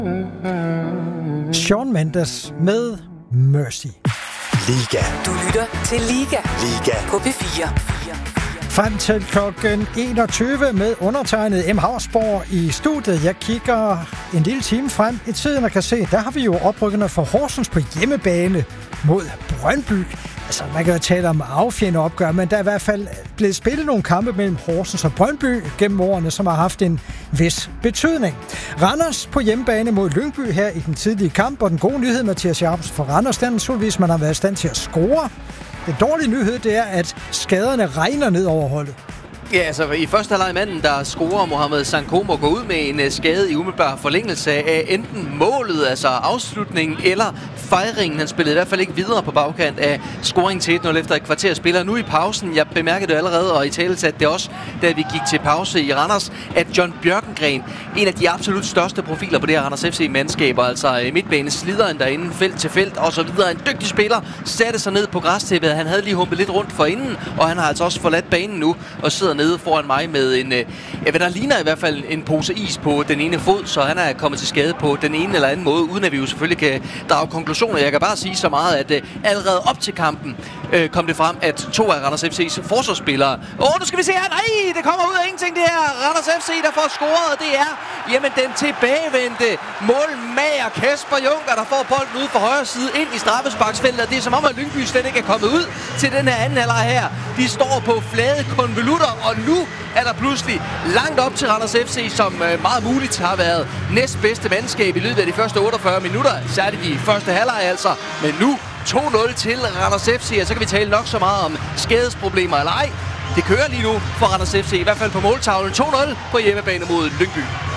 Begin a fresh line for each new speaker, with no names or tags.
Shawn Mendes med Mercy.
Liga.
Du lytter til Liga.
Liga.
På P4.
Frem til klokken 21 med undertegnet M. Hausborg i studiet. Jeg kigger en lille time frem i tiden og kan se, der har vi jo oprykkerne for Horsens på hjemmebane mod Brøndby. Altså, man kan jo tale om affjende opgør, men der er i hvert fald blevet spillet nogle kampe mellem Horsens og Brøndby gennem årene, som har haft en vis betydning. Randers på hjemmebane mod Lyngby her i den tidlige kamp, og den gode nyhed, Mathias Jacobsen for Randers, den naturligvis, man har været i stand til at score. Den dårlige nyhed, det er, at skaderne regner ned over holdet.
Ja, altså i første halvleg manden, der scorer Mohamed Sanko, må gå ud med en skade i umiddelbar forlængelse af enten målet, altså afslutningen, eller fejringen. Han spillede i hvert fald ikke videre på bagkant af scoring til 1-0 efter et kvarter spiller. Nu i pausen, jeg bemærkede det allerede, og i tale satte det også, da vi gik til pause i Randers, at John Bjørkengren, en af de absolut største profiler på det her Randers FC-mandskaber, altså midtbane slideren derinde, felt til felt og så videre. En dygtig spiller satte sig ned på græstæppet. Han havde lige humpet lidt rundt for inden, og han har altså også forladt banen nu og sidder nede foran mig med en, hvad der ligner i hvert fald en pose is på den ene fod, så han er kommet til skade på den ene eller anden måde, uden at vi jo selvfølgelig kan drage konklusioner. Jeg kan bare sige så meget, at allerede op til kampen kom det frem, at 2 af Randers FC's forsvarsspillere... nu skal vi se her! Nej, det kommer ud af ingenting, det her! Randers FC, der får scoret, og det er den tilbagevendte målmager Kasper Junker, der får bolden ud fra højre side ind i straffesparksfeltet. Det er som om, at Lyngby slet ikke er kommet ud til den her anden halvleg her. De står på flade konvolutter, og nu er der pludselig langt op til Randers FC, som meget muligt har været næstbedste mandskab i løbet af de første 48 minutter. Særligt i første halvleg altså, men nu 2-0 til Randers FC, og så kan vi tale nok så meget om skadesproblemer eller ej. Det kører lige nu for Randers FC, i hvert fald på måltavlen. 2-0 på hjemmebane mod Lyngby.